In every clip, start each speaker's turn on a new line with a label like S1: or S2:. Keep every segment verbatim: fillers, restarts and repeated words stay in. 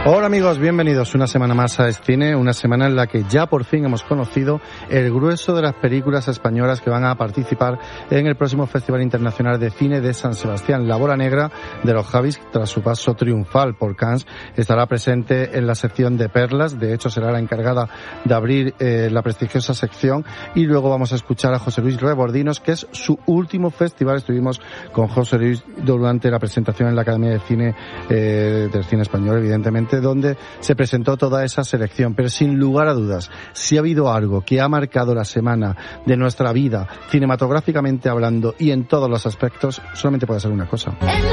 S1: Hola amigos, bienvenidos una semana más a Escine, una semana en la que ya por fin hemos conocido el grueso de las películas españolas que van a participar en el próximo Festival Internacional de Cine de San Sebastián. La Bola Negra de los Javis, tras su paso triunfal por Cannes, estará presente en la sección de Perlas. De hecho, será la encargada de abrir eh, la prestigiosa sección, y luego vamos a escuchar a José Luis Rebordinos, que es su último festival. Estuvimos con José Luis durante la presentación en la Academia de Cine eh, del Cine Español, evidentemente, donde se presentó toda esa selección. Pero sin lugar a dudas, si ha habido algo que ha marcado la semana de nuestra vida, cinematográficamente hablando y en todos los aspectos, solamente puede ser una cosa.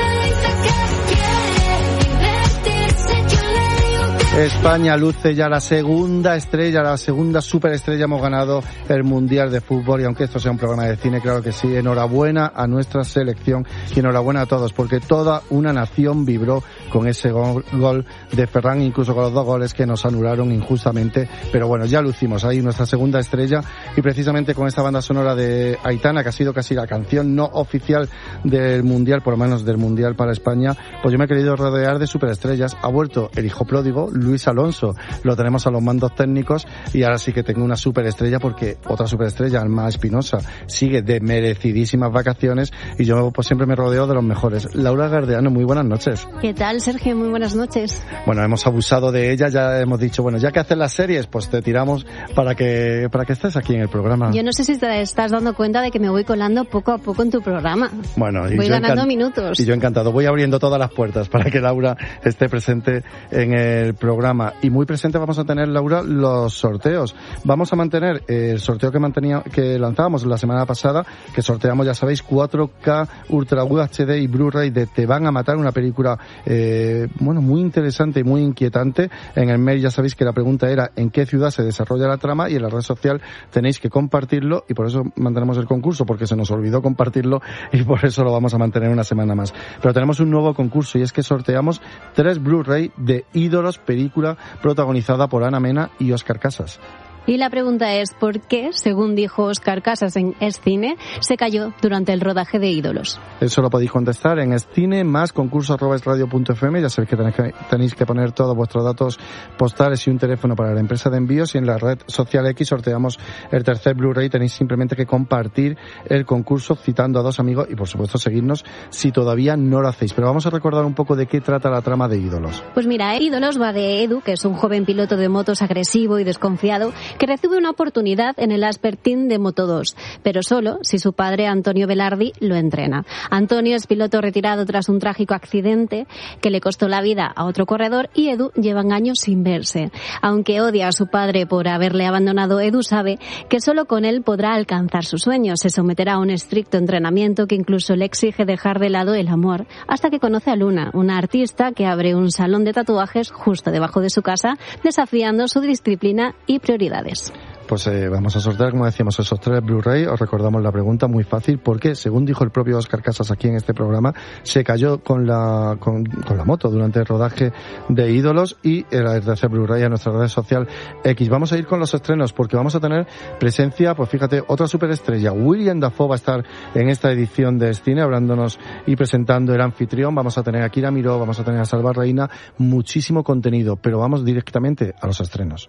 S1: España luce ya la segunda estrella, la segunda superestrella. Hemos ganado el Mundial de Fútbol, y aunque esto sea un programa de cine, claro que sí, enhorabuena a nuestra selección y enhorabuena a todos, porque toda una nación vibró con ese gol, gol de Ferran, incluso con los dos goles que nos anularon injustamente. Pero bueno, ya lucimos ahí nuestra segunda estrella, y precisamente con esta banda sonora de Aitana, que ha sido casi la canción no oficial del Mundial, por lo menos del Mundial para España, pues yo me he querido rodear de superestrellas. Ha vuelto el hijo pródigo, Luis Alonso, lo tenemos a los mandos técnicos, y ahora sí que tengo una superestrella, porque otra superestrella, Alma Espinosa, sigue de merecidísimas vacaciones, y yo pues siempre me rodeo de los mejores. Laura Gardeano, muy buenas noches.
S2: ¿Qué tal, Sergio? Muy buenas noches.
S1: Bueno, hemos abusado de ella, ya hemos dicho, bueno, ya que haces las series, pues te tiramos para que para que estés aquí en el programa.
S2: Yo no sé si te estás dando cuenta de que me voy colando poco a poco en tu programa.
S1: Bueno, y
S2: voy
S1: yo
S2: ganando
S1: encan-
S2: minutos.
S1: Y yo encantado, voy abriendo todas las puertas para que Laura esté presente en el programa. Y muy presente vamos a tener, Laura, los sorteos. Vamos a mantener el sorteo que mantenía, que lanzábamos la semana pasada, que sorteamos, ya sabéis, cuatro K Ultra U H D y Blu-ray de Te van a matar, una película eh, bueno, muy interesante y muy inquietante. En el mail ya sabéis que la pregunta era en qué ciudad se desarrolla la trama, y en la red social tenéis que compartirlo, y por eso mantenemos el concurso, porque se nos olvidó compartirlo, y por eso lo vamos a mantener una semana más. Pero tenemos un nuevo concurso, y es que sorteamos tres Blu-ray de Ídolos, película protagonizada por Ana Mena y Óscar Casas.
S2: Y la pregunta es, ¿por qué, según dijo Óscar Casas en Escine, se cayó durante el rodaje de Ídolos?
S1: Eso lo podéis contestar en Escine más concurso arroba esradio punto f m. Ya sabéis que tenéis, que tenéis que poner todos vuestros datos postales y un teléfono para la empresa de envíos, y en la red social X sorteamos el tercer Blu-ray. Tenéis simplemente que compartir el concurso citando a dos amigos, y por supuesto seguirnos si todavía no lo hacéis. Pero vamos a recordar un poco de qué trata la trama de Ídolos.
S2: Pues mira, Ídolos va de Edu, que es un joven piloto de motos agresivo y desconfiado, que recibe una oportunidad en el Asper Team de Moto dos, pero solo si su padre, Antonio Velardi, lo entrena. Antonio es piloto retirado tras un trágico accidente que le costó la vida a otro corredor, y Edu llevan años sin verse. Aunque odia a su padre por haberle abandonado, Edu sabe que solo con él podrá alcanzar sus sueños. Se someterá a un estricto entrenamiento que incluso le exige dejar de lado el amor, hasta que conoce a Luna, una artista que abre un salón de tatuajes justo debajo de su casa, desafiando su disciplina y prioridades.
S1: Pues eh, vamos a sortear, como decíamos, esos tres Blu-ray. Os recordamos la pregunta, muy fácil, porque según dijo el propio Óscar Casas aquí en este programa, se cayó con la con, con la moto durante el rodaje de Ídolos, y el tercer Blu-ray a nuestra red social X. Vamos a ir con los estrenos, porque vamos a tener presencia, pues fíjate, otra superestrella. William Dafoe va a estar en esta edición de Cine hablándonos y presentando El Anfitrión. Vamos a tener a Kira Miró, vamos a tener a Salva Reina, muchísimo contenido, pero vamos directamente a los estrenos.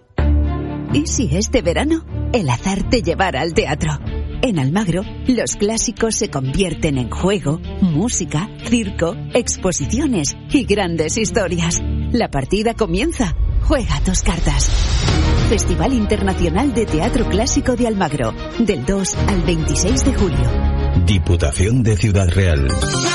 S3: ¿Y si este verano el azar te llevara al teatro? En Almagro, los clásicos se convierten en juego, música, circo, exposiciones y grandes historias. La partida comienza. Juega tus cartas. Festival Internacional de Teatro Clásico de Almagro, del dos al veintiséis de julio.
S4: Diputación de Ciudad Real.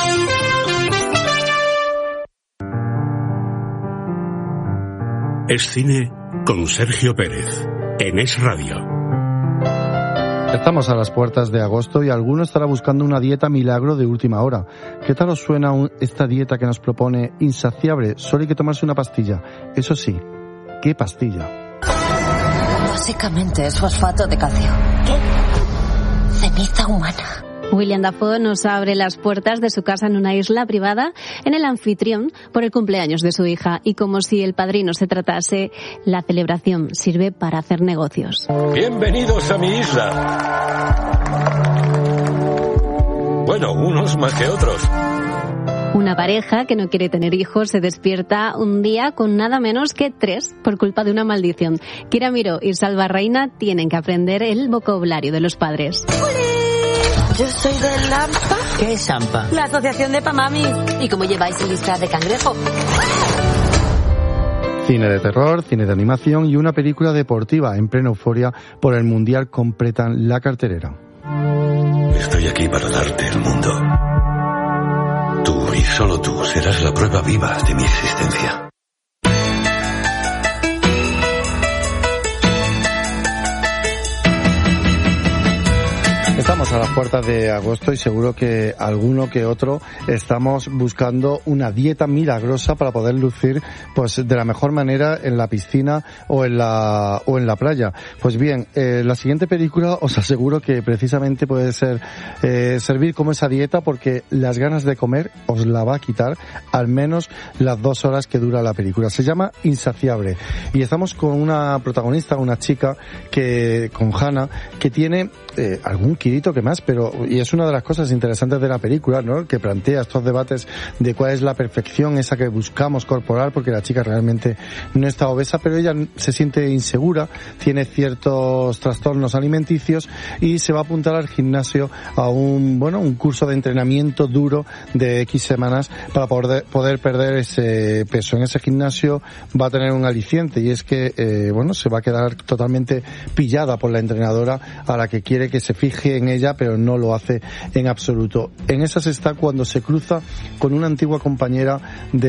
S4: Es Cine con Sergio Pérez, en Es Radio.
S1: Estamos a las puertas de agosto y alguno estará buscando una dieta milagro de última hora. ¿Qué tal os suena un, esta dieta que nos propone Insaciable? Solo hay que tomarse una pastilla. Eso sí, ¿qué pastilla?
S5: Básicamente es fosfato de calcio. ¿Qué? Ceniza humana.
S2: William Dafoe nos abre las puertas de su casa en una isla privada en El Anfitrión por el cumpleaños de su hija, y como si El Padrino se tratase, la celebración sirve para hacer negocios.
S6: Bienvenidos a mi isla. Bueno, unos más que otros.
S2: Una pareja que no quiere tener hijos se despierta un día con nada menos que tres por culpa de una maldición. Kira Miró y Salva Reina tienen que aprender el vocabulario de los padres.
S6: Yo soy de Lampa.
S7: ¿Qué es Ampa?
S6: La asociación de Pamami. ¿Y cómo lleváis el disfraz de cangrejo?
S1: Cine de terror, cine de animación y una película deportiva en plena euforia por el Mundial completan la cartelera.
S8: Estoy aquí para darte el mundo. Tú y solo tú serás la prueba viva de mi existencia.
S1: Estamos a las puertas de agosto y seguro que alguno que otro estamos buscando una dieta milagrosa para poder lucir pues de la mejor manera en la piscina o en la o en la playa. Pues bien, eh, la siguiente película os aseguro que precisamente puede ser eh, servir como esa dieta, porque las ganas de comer os la va a quitar al menos las dos horas que dura la película. Se llama Insaciable y estamos con una protagonista, una chica que con Hannah, que tiene eh, algún kilito que más, pero y es una de las cosas interesantes de la película, ¿no? Que plantea estos debates de cuál es la perfección esa que buscamos corporal, porque la chica realmente no está obesa, pero ella se siente insegura, tiene ciertos trastornos alimenticios y se va a apuntar al gimnasio a un, bueno, un curso de entrenamiento duro de X semanas para poder, poder perder ese peso. En ese gimnasio va a tener un aliciente y es que, eh, bueno, se va a quedar totalmente pillada por la entrenadora a la que quiere que se fije en ella, pero no lo hace en absoluto. En esas está cuando se cruza con una antigua compañera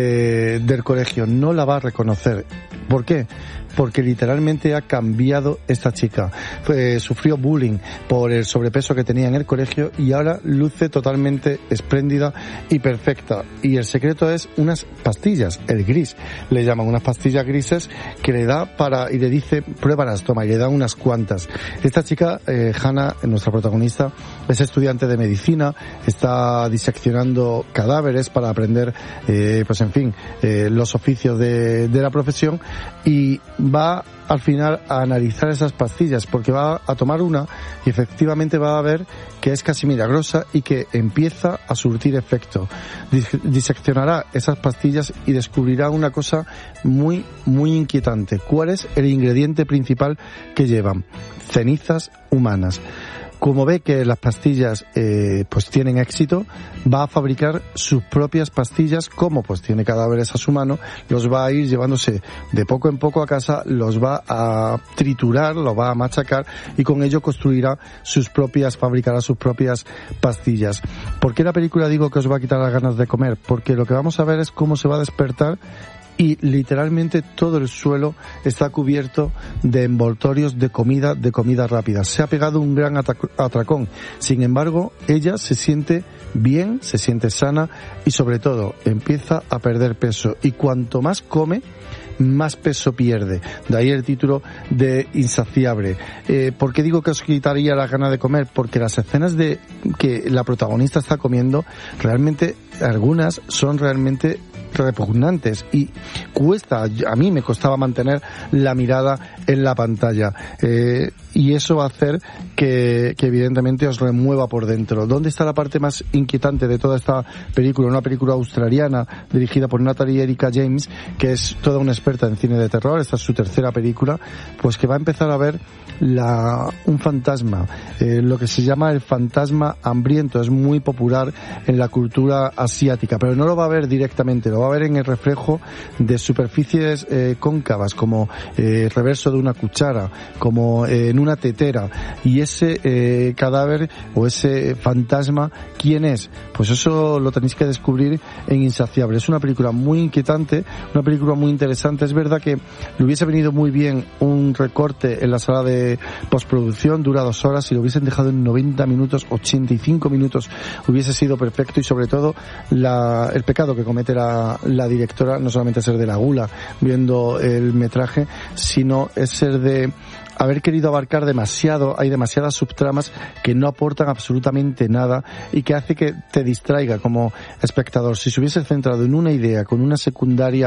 S1: de, del colegio. No la va a reconocer. ¿Por qué? Porque literalmente ha cambiado esta chica. Fue, sufrió bullying por el sobrepeso que tenía en el colegio y ahora luce totalmente espléndida y perfecta. Y el secreto es unas pastillas, el gris. Le llaman unas pastillas grises que le da para, y le dice, pruébalas, toma, y le da unas cuantas. Esta chica, eh, Hannah, nuestra protagonista, es estudiante de medicina, está diseccionando cadáveres para aprender, eh, pues en fin, eh, los oficios de, de la profesión, y va al final a analizar esas pastillas, porque va a tomar una y efectivamente va a ver que es casi milagrosa y que empieza a surtir efecto. Diseccionará esas pastillas y descubrirá una cosa muy, muy inquietante. ¿Cuál es el ingrediente principal que llevan? Cenizas humanas. Como ve que las pastillas eh, pues tienen éxito, va a fabricar sus propias pastillas. Como pues tiene cadáveres a su mano, los va a ir llevándose de poco en poco a casa, los va a triturar, los va a machacar y con ello construirá sus propias, fabricará sus propias pastillas. ¿Por qué la película digo que os va a quitar las ganas de comer? Porque lo que vamos a ver es cómo se va a despertar y literalmente todo el suelo está cubierto de envoltorios de comida, de comida rápida. Se ha pegado un gran atracón. Sin embargo, ella se siente bien, se siente sana y sobre todo empieza a perder peso. Y cuanto más come, más peso pierde. De ahí el título de Insaciable. Eh, ¿Por qué digo que os quitaría las ganas de comer? Porque las escenas de que la protagonista está comiendo, realmente algunas son realmente repugnantes y cuesta, a mí me costaba mantener la mirada en la pantalla, eh, y eso va a hacer que, que evidentemente os remueva por dentro. ¿Dónde está la parte más inquietante de toda esta película? Una película australiana dirigida por Natalie Erika James, que es toda una experta en cine de terror. Esta es su tercera película, pues que va a empezar a ver la, un fantasma, eh, lo que se llama el fantasma hambriento. Es muy popular en la cultura asiática, pero no lo va a ver directamente, lo va a ver en el reflejo de superficies eh, cóncavas, como eh, el reverso de una cuchara, como eh, en una tetera. Y ese eh, cadáver o ese fantasma, ¿quién es? Pues eso lo tenéis que descubrir en Insaciable. Es una película muy inquietante, una película muy interesante. Es verdad que le hubiese venido muy bien un recorte en la sala de postproducción, dura dos horas, si lo hubiesen dejado en noventa minutos, ochenta y cinco minutos, hubiese sido perfecto. Y sobre todo la, el pecado que comete la, la directora no solamente es ser de la gula viendo el metraje, sino es ser de haber querido abarcar demasiado. Hay demasiadas subtramas que no aportan absolutamente nada y que hace que te distraiga como espectador. Si se hubiese centrado en una idea con una secundaria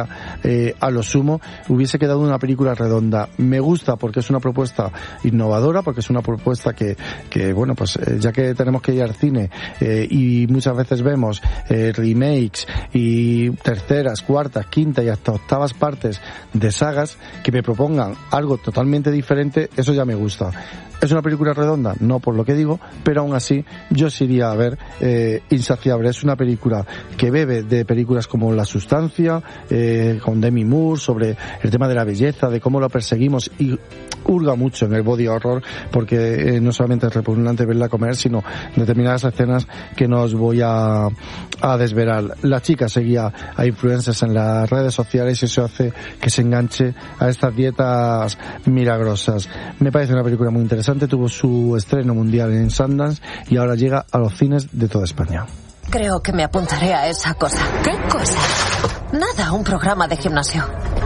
S1: eh, a lo sumo hubiese quedado una película redonda. Me gusta porque es una propuesta innovadora, porque es una propuesta que, que bueno, pues eh, ya que tenemos que ir al cine eh, y muchas veces vemos eh, remakes y terceras, cuartas, quintas y hasta octavas partes de sagas, que me propongan algo totalmente diferente, eso ya me gusta. ¿Es una película redonda? No, por lo que digo, pero aún así yo sí iría a ver eh, Insaciable. Es una película que bebe de películas como La Sustancia, eh, con Demi Moore, sobre el tema de la belleza, de cómo lo perseguimos, y hurga mucho en el body horror, porque eh, no solamente es repugnante verla comer, sino determinadas escenas que no os voy a, a desvelar. La chica seguía a influencers en las redes sociales y eso hace que se enganche a estas dietas milagrosas. Me parece una película muy interesante. Tuvo su estreno mundial en Sundance y ahora llega a los cines de toda España.
S5: Creo que me apuntaré a esa cosa.
S6: ¿Qué cosa?
S5: Nada, un programa de gimnasio.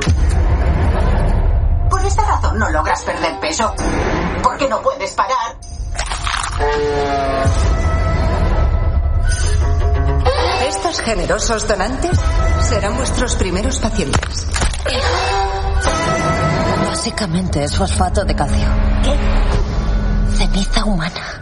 S7: Por esta razón no logras perder peso. Porque no puedes parar.
S9: Estos generosos donantes serán vuestros primeros pacientes.
S5: Básicamente es fosfato de calcio.
S7: ¿Qué?
S5: Ceniza humana.